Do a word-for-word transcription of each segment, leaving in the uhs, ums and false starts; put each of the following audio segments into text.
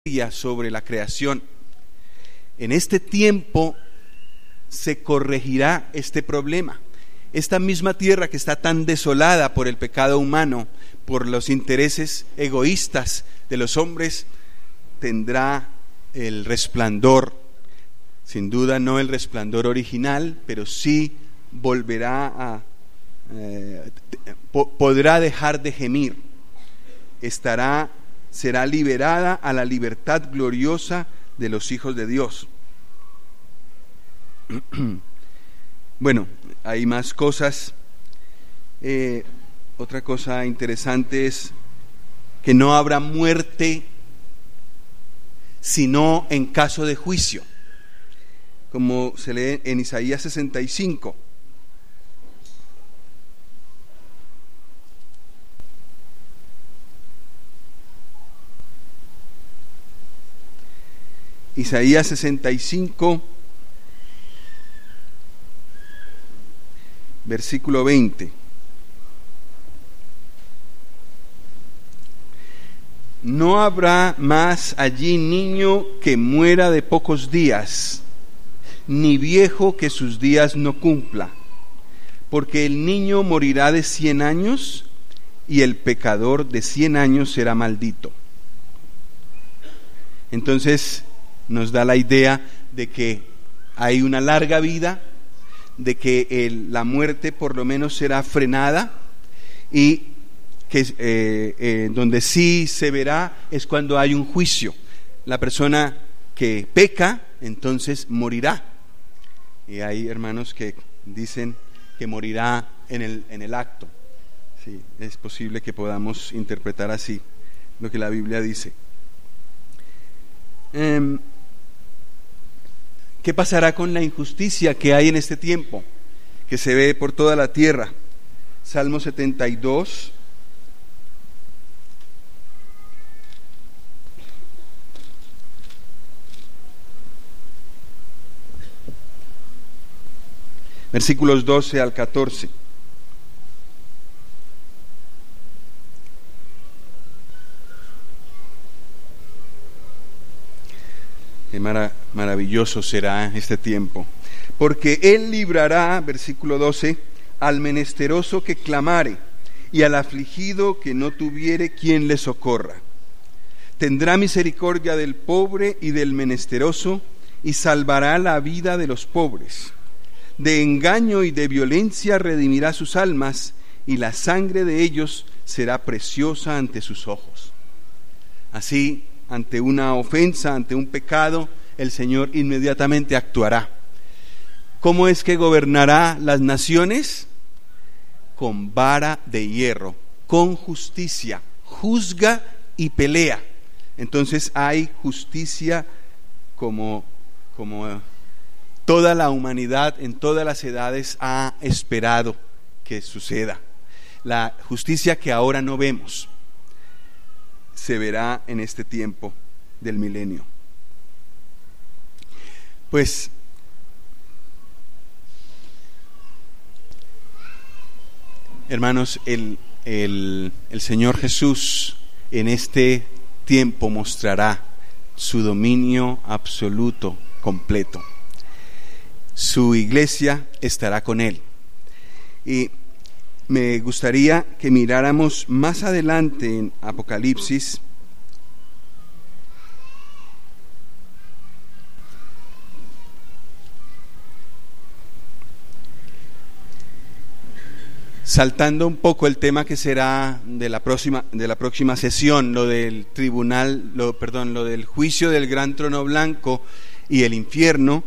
sobre la creación. En este tiempo se corregirá este problema. Esta misma tierra que está tan desolada por el pecado humano, por los intereses egoístas de los hombres, tendrá el resplandor, sin duda no el resplandor original, pero sí volverá a, eh, po- podrá dejar de gemir, estará será liberada a la libertad gloriosa de los hijos de Dios. Bueno, hay más cosas. Eh, otra cosa interesante es que no habrá muerte sino en caso de juicio, como se lee en Isaías sesenta y cinco. Isaías sesenta y cinco, versículo veinte. No habrá más allí niño que muera de pocos días, ni viejo que sus días no cumpla, porque el niño morirá de cien años y el pecador de cien años será maldito. Entonces nos da la idea de que hay una larga vida, de que el, la muerte por lo menos será frenada, y que eh, eh, donde sí se verá es cuando hay un juicio. La persona que peca entonces morirá, y hay hermanos que dicen que morirá en el, en el acto. Sí, es posible que podamos interpretar así lo que la Biblia dice. Eh, ¿Qué pasará con la injusticia que hay en este tiempo, que se ve por toda la tierra? Salmo setenta y dos. Versículos doce al catorce. Qué mara, maravilloso será este tiempo, porque Él librará, versículo doce, al menesteroso que clamare, y al afligido que no tuviere quien le socorra. Tendrá misericordia del pobre y del menesteroso, y salvará la vida de los pobres. De engaño y de violencia redimirá sus almas, y la sangre de ellos será preciosa ante sus ojos. Así, ante una ofensa, ante un pecado, el Señor inmediatamente actuará. ¿Cómo es que gobernará las naciones? Con vara de hierro, con justicia, juzga y pelea. Entonces hay justicia como, como toda la humanidad en todas las edades ha esperado que suceda. La justicia que ahora no vemos se verá en este tiempo del milenio. Pues hermanos, el, el, el Señor Jesús en este tiempo mostrará su dominio absoluto, completo. Su iglesia estará con Él. Y me gustaría que miráramos más adelante en Apocalipsis, saltando un poco el tema que será de la próxima de la próxima sesión, lo del tribunal, lo, perdón, lo del juicio del gran trono blanco y el infierno.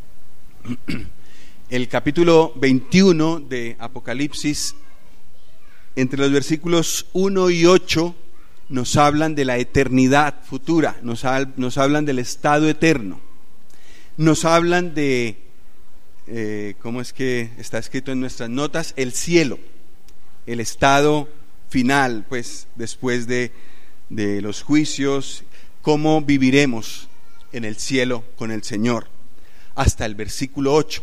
El capítulo veintiuno de Apocalipsis, entre los versículos uno y ocho, nos hablan de la eternidad futura, nos, ha, nos hablan del estado eterno, nos hablan de, eh, ¿cómo es que está escrito en nuestras notas? El cielo, el estado final, pues después de, de los juicios, cómo viviremos en el cielo con el Señor, hasta el versículo ocho.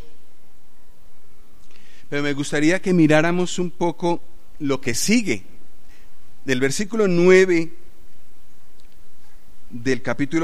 Pero me gustaría que miráramos un poco lo que sigue. Del versículo nueve del capítulo